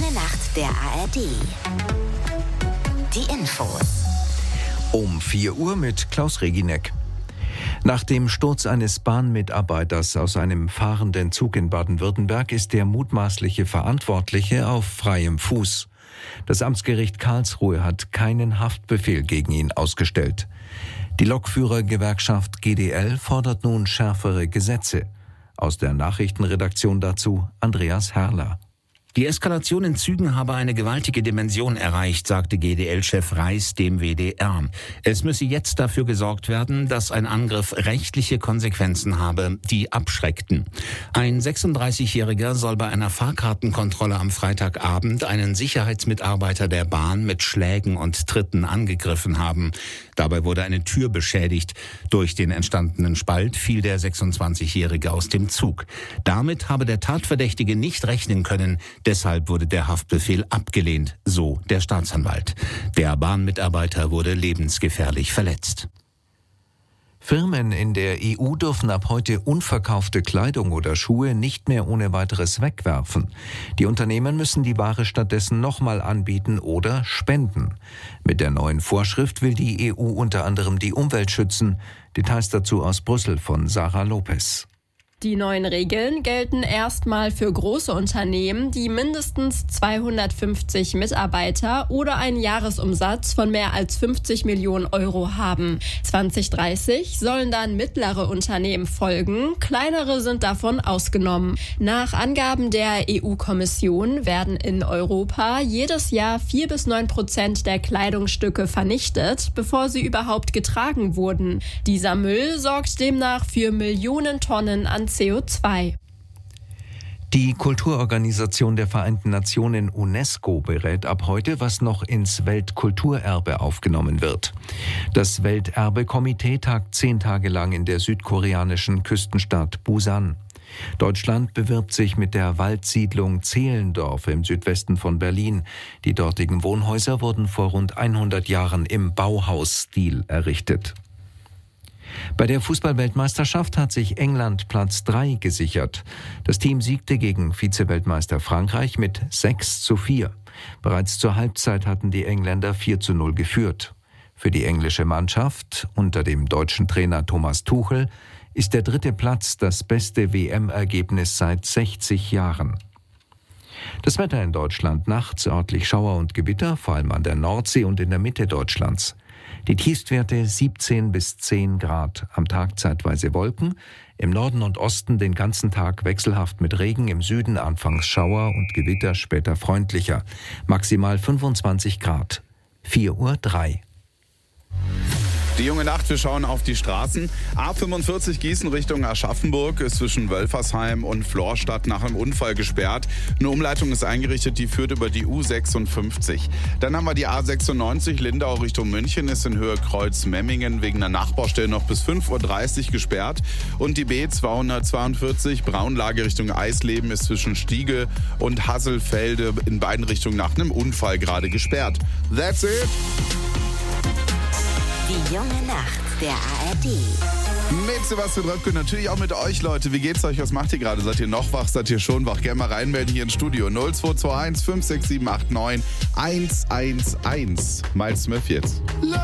junge Nacht der ARD. Die Infos. Um 4 Uhr mit Klaus Regineck. Nach dem Sturz eines Bahnmitarbeiters aus einem fahrenden Zug in Baden-Württemberg ist der mutmaßliche Verantwortliche auf freiem Fuß. Das Amtsgericht Karlsruhe hat keinen Haftbefehl gegen ihn ausgestellt. Die Lokführergewerkschaft GDL fordert nun schärfere Gesetze. Aus der Nachrichtenredaktion dazu Andreas Herrler. Die Eskalation in Zügen habe eine gewaltige Dimension erreicht, sagte GDL-Chef Reis dem WDR. Es müsse jetzt dafür gesorgt werden, dass ein Angriff rechtliche Konsequenzen habe, die abschreckten. Ein 36-Jähriger soll bei einer Fahrkartenkontrolle am Freitagabend einen Sicherheitsmitarbeiter der Bahn mit Schlägen und Tritten angegriffen haben. Dabei wurde eine Tür beschädigt. Durch den entstandenen Spalt fiel der 26-Jährige aus dem Zug. Damit habe der Tatverdächtige nicht rechnen können. Deshalb wurde der Haftbefehl abgelehnt, so der Staatsanwalt. Der Bahnmitarbeiter wurde lebensgefährlich verletzt. Firmen in der EU dürfen ab heute unverkaufte Kleidung oder Schuhe nicht mehr ohne weiteres wegwerfen. Die Unternehmen müssen die Ware stattdessen nochmal anbieten oder spenden. Mit der neuen Vorschrift will die EU unter anderem die Umwelt schützen. Details dazu aus Brüssel von Sarah Lopez. Die neuen Regeln gelten erstmal für große Unternehmen, die mindestens 250 Mitarbeiter oder einen Jahresumsatz von mehr als 50 Millionen Euro haben. 2030 sollen dann mittlere Unternehmen folgen, kleinere sind davon ausgenommen. Nach Angaben der EU-Kommission werden in Europa jedes Jahr 4-9% der Kleidungsstücke vernichtet, bevor sie überhaupt getragen wurden. Dieser Müll sorgt demnach für Millionen Tonnen an CO2. Die Kulturorganisation der Vereinten Nationen UNESCO berät ab heute, was noch ins Weltkulturerbe aufgenommen wird. Das Welterbekomitee tagt 10 Tage lang in der südkoreanischen Küstenstadt Busan. Deutschland bewirbt sich mit der Waldsiedlung Zehlendorf im Südwesten von Berlin. Die dortigen Wohnhäuser wurden vor rund 100 Jahren im Bauhausstil errichtet. Bei der Fußball-Weltmeisterschaft hat sich England Platz 3 gesichert. Das Team siegte gegen Vize-Weltmeister Frankreich mit 6:4. Bereits zur Halbzeit hatten die Engländer 4:0 geführt. Für die englische Mannschaft unter dem deutschen Trainer Thomas Tuchel ist der 3. Platz das beste WM-Ergebnis seit 60 Jahren. Das Wetter in Deutschland: nachts örtlich Schauer und Gewitter, vor allem an der Nordsee und in der Mitte Deutschlands. Die Tiefstwerte 17 bis 10 Grad, am Tag zeitweise Wolken, im Norden und Osten den ganzen Tag wechselhaft mit Regen, im Süden anfangs Schauer und Gewitter, später freundlicher. Maximal 25 Grad. 4:03 Uhr. Die junge Nacht, wir schauen auf die Straßen. A45 Gießen Richtung Aschaffenburg ist zwischen Wölfersheim und Florstadt nach einem Unfall gesperrt. Eine Umleitung ist eingerichtet, die führt über die U56. Dann haben wir die A96 Lindau Richtung München, ist in Höhe Kreuz-Memmingen wegen einer Nachbaustelle noch bis 5:30 Uhr gesperrt. Und die B242 Braunlage Richtung Eisleben ist zwischen Stiege und Hasselfelde in beiden Richtungen nach einem Unfall gerade gesperrt. That's it! Die junge Nacht der ARD. Mit Sebastian Röpke, natürlich auch mit euch, Leute. Wie geht's euch? Was macht ihr gerade? Seid ihr noch wach? Seid ihr schon wach? Gerne mal reinmelden hier ins Studio. 0221 56789 111. Miles Smith jetzt.